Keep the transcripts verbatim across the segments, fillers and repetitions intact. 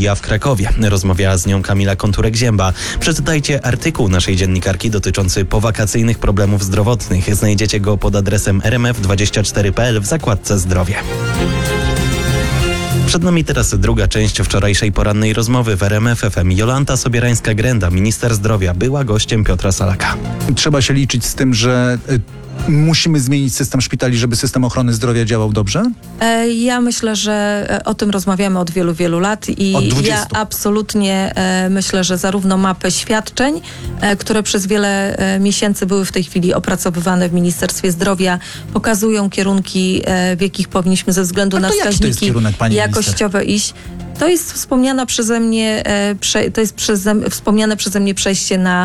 odbija w Krakowie. Rozmawiała z nią Kamila Konturek-Zięba. Przeczytajcie artykuł naszej dziennikarki dotyczący powakacyjnych problemów zdrowotnych. Znajdziecie go pod adresem r m f dwadzieścia cztery kropka p l w zakładce zdrowie. Przed nami teraz druga część wczorajszej porannej rozmowy w R M F F M. Jolanta Sobierańska-Grenda, minister zdrowia, była gościem Piotra Salaka. Trzeba się liczyć z tym, że musimy zmienić system szpitali, żeby system ochrony zdrowia działał dobrze? Ja myślę, że o tym rozmawiamy od wielu, wielu lat i ja absolutnie myślę, że zarówno mapy świadczeń, które przez wiele miesięcy były w tej chwili opracowywane w Ministerstwie Zdrowia, pokazują kierunki, w jakich powinniśmy ze względu na wskaźniki kierunek, jakościowe minister? iść. To jest wspomniana przeze mnie, to jest przeze, wspomniane przeze mnie przejście na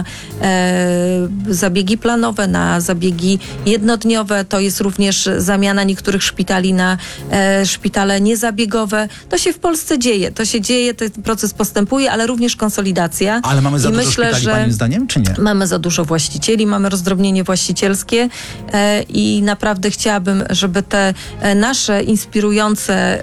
e, zabiegi planowe, na zabiegi jednodniowe. To jest również zamiana niektórych szpitali na e, szpitale niezabiegowe. To się w Polsce dzieje. To się dzieje, ten proces postępuje, ale również konsolidacja. Ale mamy za I dużo myślę, szpitali, że Pani zdaniem, czy nie? Mamy za dużo właścicieli, mamy rozdrobnienie właścicielskie e, i naprawdę chciałabym, żeby te e, nasze inspirujące e,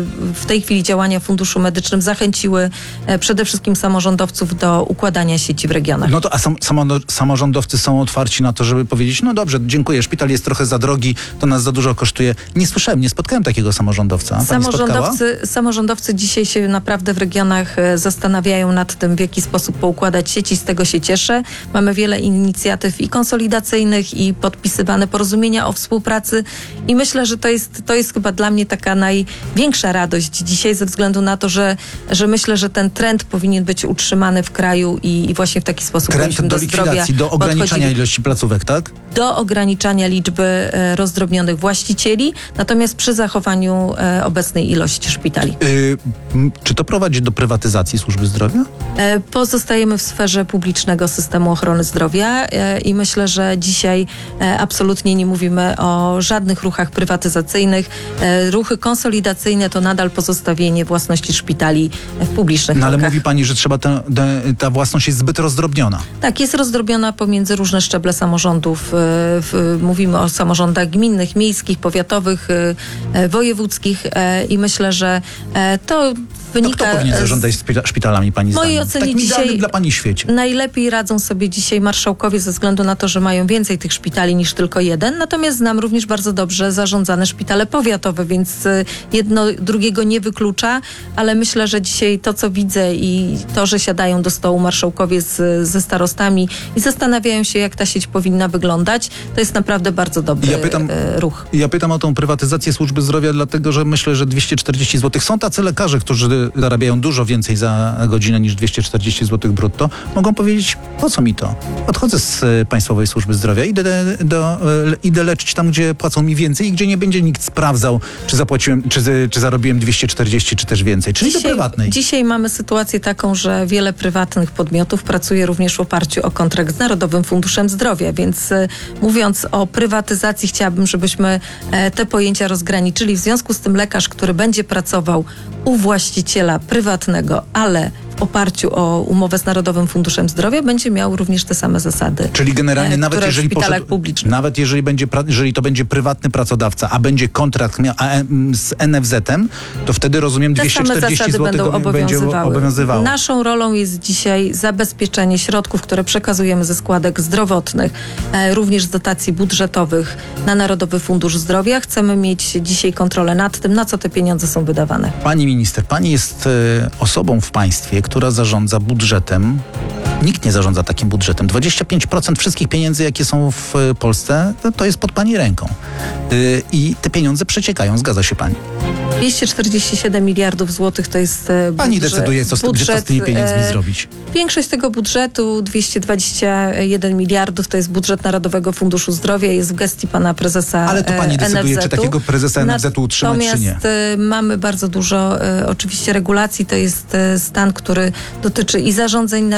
w tej chwili działania Funduszu Medycznym zachęciły e, przede wszystkim samorządowców do układania sieci w regionach. No to a sam, samo, samorządowcy są otwarci na to, żeby powiedzieć, no dobrze, dziękuję, szpital jest trochę za drogi, to nas za dużo kosztuje. Nie słyszałem, nie spotkałem takiego samorządowca. Pani Samorządowcy, samorządowcy dzisiaj się naprawdę w regionach e, zastanawiają nad tym, w jaki sposób poukładać sieci. Z tego się cieszę. Mamy wiele inicjatyw i konsolidacyjnych, i podpisywane porozumienia o współpracy i myślę, że to jest, to jest chyba dla mnie taka największa radość dzisiaj ze względu na to, że, że myślę, że ten trend powinien być utrzymany w kraju i, i właśnie w taki sposób trend do, do likwidacji, do ograniczania podchodzili. ilości placówek, tak? Do ograniczania liczby e, rozdrobnionych właścicieli, natomiast przy zachowaniu e, obecnej ilości szpitali. Yy, m, czy to prowadzi do prywatyzacji służby zdrowia? E, pozostajemy w sferze publicznego systemu ochrony zdrowia e, i myślę, że dzisiaj e, absolutnie nie mówimy o żadnych ruchach prywatyzacyjnych. E, ruchy konsolidacyjne to nadal pozostawienie własności szpitali w publicznych No ale rękach. mówi Pani, że trzeba te, te, ta własność jest zbyt rozdrobniona. Tak, jest rozdrobiona pomiędzy różne szczeble samorządów. E, w, mówimy o samorządach gminnych, miejskich, powiatowych, e, e, wojewódzkich e, i myślę, że e, to wynika... To kto powinien zarządzać szpita- szpitalami, Pani W mojej zdaniem? ocenie Takim idealnym dzisiaj dla Pani świecie. najlepiej radzą sobie dzisiaj marszałkowie ze względu na to, że mają więcej tych szpitali niż tylko jeden. Natomiast znam również bardzo dobrze zarządzane szpitale powiatowe, więc jedno drugiego nie wyklucza, ale myślę, że dzisiaj to, co widzę i to, że siadają do stołu marszałkowie z, ze starostami i zastanawiają się, jak ta sieć powinna wyglądać, to jest naprawdę bardzo dobry Ja pytam- e, ruch. Ja pytam o tą prywatyzację służby zdrowia, dlatego że myślę, że dwieście czterdzieści złotych. Są tacy lekarze, którzy zarabiają dużo więcej za godzinę niż dwieście czterdzieści złotych brutto. Mogą powiedzieć, po co mi to? Odchodzę z e, Państwowej Służby Zdrowia, idę, do, e, idę leczyć tam, gdzie płacą mi więcej i gdzie nie będzie nikt sprawdzał, czy zapłaciłem, czy, czy zarobiłem dwieście czterdzieści, czy też więcej. Czyli do prywatnej. Dzisiaj mamy sytuację taką, że wiele prywatnych podmiotów pracuje również w oparciu o kontrakt z Narodowym Funduszem Zdrowia, więc e, mówiąc o prywatyzacji, chciałabym, żebyśmy e, te pojęcia rozgraniczyli. W związku z tym lekarz, który będzie pracował u właściciela prywatnego, ale w oparciu o umowę z Narodowym Funduszem Zdrowia, będzie miał również te same zasady. Czyli generalnie e, nawet które jeżeli w szpitalach poszedł, publicznych. nawet jeżeli będzie pra, jeżeli to będzie prywatny pracodawca, a będzie kontrakt mia, a, m, z N F Z-em, to wtedy rozumiem Te dwieście same czterdzieści zasady złotych będą go będzie obowiązywały. obowiązywało. Naszą rolą jest dzisiaj zabezpieczenie środków, które przekazujemy ze składek zdrowotnych, e, również z dotacji budżetowych na Narodowy Fundusz Zdrowia. Chcemy mieć dzisiaj kontrolę nad tym, na co te pieniądze są wydawane. Pani minister, pani jest e, osobą w państwie, która zarządza budżetem. Nikt nie zarządza takim budżetem. dwadzieścia pięć procent wszystkich pieniędzy, jakie są w e, Polsce, to, to jest pod pani ręką. E, I te pieniądze przeciekają, zgadza się pani? dwieście czterdzieści siedem miliardów złotych to jest e, Pani budżet, decyduje, co z, budżet, co z tymi pieniędzmi e, zrobić. Większość tego budżetu, dwieście dwadzieścia jeden miliardów, to jest budżet Narodowego Funduszu Zdrowia, jest w gestii pana prezesa Ale to pani e, decyduje, N F Z-u. czy takiego prezesa N F Z-u utrzymać, czy nie. Natomiast e, mamy bardzo dużo e, oczywiście regulacji, to jest e, stan, który dotyczy i zarządzeń Narodowego Funduszu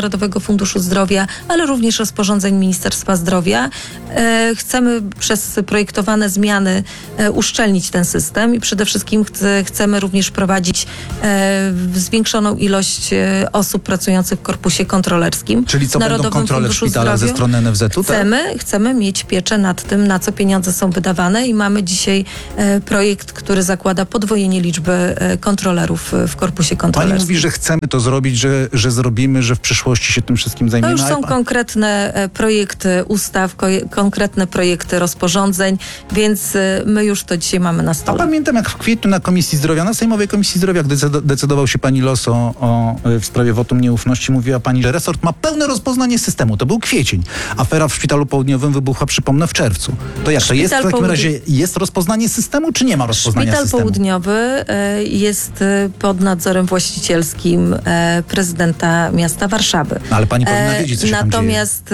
Funduszu Zdrowia, ale również rozporządzeń Ministerstwa Zdrowia. E, chcemy przez projektowane zmiany e, uszczelnić ten system i przede wszystkim chce, chcemy również wprowadzić e, zwiększoną ilość e, osób pracujących w korpusie kontrolerskim. Czyli co, Narodowym będą kontrole w Funduszu szpitalach ze Zdrowia. strony en ef zetu? Tak? Chcemy, chcemy mieć pieczę nad tym, na co pieniądze są wydawane i mamy dzisiaj e, projekt, który zakłada podwojenie liczby e, kontrolerów e, w korpusie Pani kontrolerskim. mówi, że chcemy to zrobić, że, że zrobimy, że w przyszłości się tym wszystkim To zajmiemy. już ale są pa- konkretne e, projekty ustaw, ko- konkretne projekty rozporządzeń, więc e, my już to dzisiaj mamy na A stole. pamiętam, jak w kwietniu na Komisji Zdrowia, na Sejmowej Komisji Zdrowia, gdy decydo- decydował się pani los o, o, w sprawie wotum nieufności, mówiła pani, że resort ma pełne rozpoznanie systemu. To był kwiecień. Afera w Szpitalu Południowym wybuchła, przypomnę, w czerwcu. To jak to jest w Szpital takim Południ- razie? Jest rozpoznanie systemu, czy nie ma rozpoznania Szpital systemu? Południowy e, jest e, pod nadzorem właścicielskim e, prezydenta miasta Warszawy. No, ale pani powinna E, wiedzieć, co się tam dzieje. Natomiast e,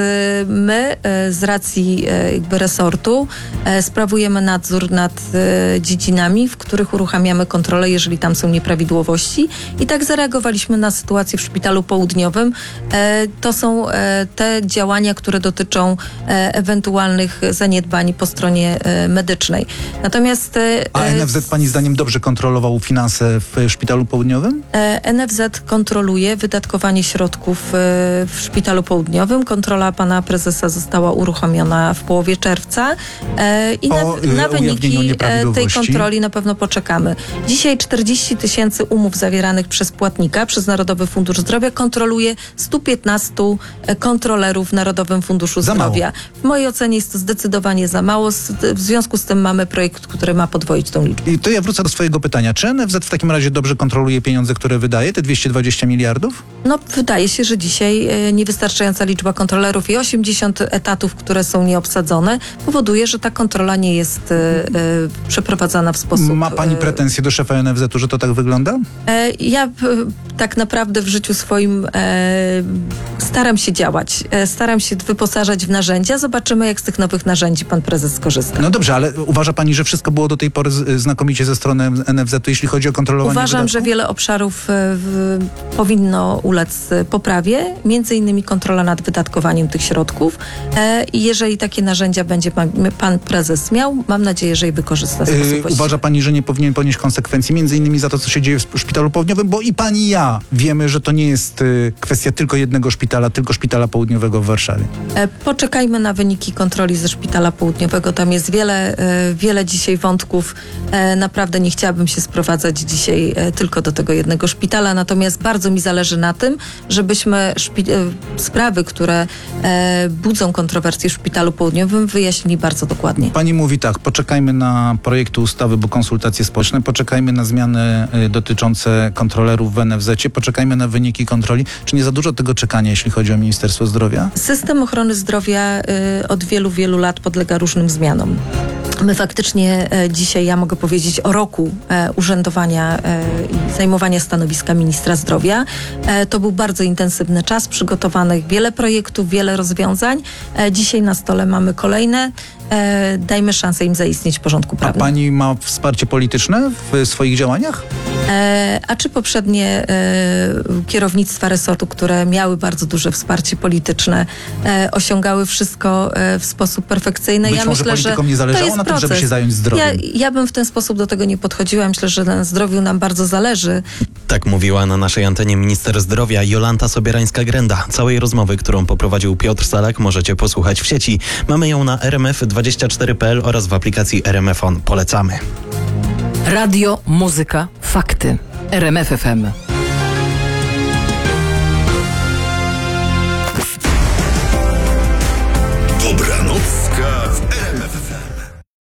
my e, z racji e, jakby resortu e, sprawujemy nadzór nad e, dziedzinami, w których uruchamiamy kontrolę, jeżeli tam są nieprawidłowości. I tak zareagowaliśmy na sytuację w Szpitalu Południowym. E, to są e, te działania, które dotyczą e, ewentualnych zaniedbań po stronie e, medycznej. Natomiast e, A en ef zet pani zdaniem dobrze kontrolował finanse w Szpitalu Południowym? E, en ef zet kontroluje wydatkowanie środków e, w Szpitalu Południowym. Kontrola pana prezesa została uruchomiona w połowie czerwca e, i na, Po, e, na ujawnieniu wyniki e, tej nieprawidłowości. kontroli na pewno poczekamy. Dzisiaj czterdzieści tysięcy umów zawieranych przez płatnika, przez Narodowy Fundusz Zdrowia kontroluje stu piętnastu e, kontrolerów w Narodowym Funduszu Za mało. Zdrowia. W mojej ocenie jest to zdecydowanie za mało. Z- W związku z tym mamy projekt, który ma podwoić tą liczbę. I to ja wrócę do swojego pytania. Czy en ef zet w takim razie dobrze kontroluje pieniądze, które wydaje, te dwieście dwadzieścia miliardów? No, wydaje się, że dzisiaj e, niewystarczająca liczba kontrolerów i osiemdziesiąt etatów, które są nieobsadzone, powoduje, że ta kontrola nie jest e, e, przeprowadzana w sposób... Ma pani e, pretensje do szefa en ef zetu, że to tak wygląda? E, Ja p- tak naprawdę w życiu swoim e, staram się działać, e, staram się wyposażać w narzędzia. Zobaczymy, jak z tych nowych narzędzi pan prezes skorzysta. No dobrze, ale uważa pani, że wszystko było do tej pory z- znakomicie ze strony en ef zetu, jeśli chodzi o kontrolowanie Uważam, wydatków? że wiele obszarów e, w, powinno ulec e, poprawie, między innymi kontrola nad wydatkowaniem tych środków. E, I jeżeli takie narzędzia będzie pan, pan prezes miał, mam nadzieję, że je wykorzysta w sposób Yy, właściwy. uważa pani, że nie powinien ponieść konsekwencji, między innymi za to, co się dzieje w Szpitalu Południowym, bo i pani i ja wiemy, że to nie jest y, kwestia tylko jednego szpitala, tylko Szpitala Południowego w Warszawie. E, Poczekajmy na wyniki kontroli ze Szpitala Południowego. Tam jest wiele, e, wiele dzisiaj wątków. E, Naprawdę nie chciałabym się sprowadzać dzisiaj e, tylko do tego jednego szpitala, natomiast bardzo mi zależy na tym, żebyśmy szpi- e, sprawy, które e, budzą kontrowersje w Szpitalu Południowym, wyjaśnili bardzo dokładnie. Pani mówi tak, poczekajmy na projekty ustawy, bo konsultacje społeczne, poczekajmy na zmiany y, dotyczące kontrolerów w en ef zecie, poczekajmy na wyniki kontroli. Czy nie za dużo tego czekania, jeśli chodzi o Ministerstwo Zdrowia? System ochrony zdrowia y, od wielu, wielu lat podlega różnym zmianom. My faktycznie e, dzisiaj, ja mogę powiedzieć o roku e, urzędowania e, i zajmowania stanowiska ministra zdrowia. E, to był bardzo intensywny czas, przygotowanych wiele projektów, wiele rozwiązań. E, dzisiaj na stole mamy kolejne. E, dajmy szansę im zaistnieć w porządku A prawnym. pani ma wsparcie polityczne w swoich działaniach? E, a czy poprzednie e, kierownictwa resortu, które miały bardzo duże wsparcie polityczne, e, osiągały wszystko e, w sposób perfekcyjny? Być ja może myślę, że politykom nie zależało to jest na tym, żeby proces. się zająć zdrowiem. Ja, ja bym w ten sposób do tego nie podchodziła. Myślę, że na zdrowiu nam bardzo zależy. Tak mówiła na naszej antenie minister zdrowia Jolanta Sobierańska-Grenda. Całej rozmowy, którą poprowadził Piotr Salak, możecie posłuchać w sieci. Mamy ją na er em ef dwadzieścia cztery kropka pe el oraz w aplikacji R M F On. Polecamy. Radio, muzyka, fakty. R M F F M. Dobranocka w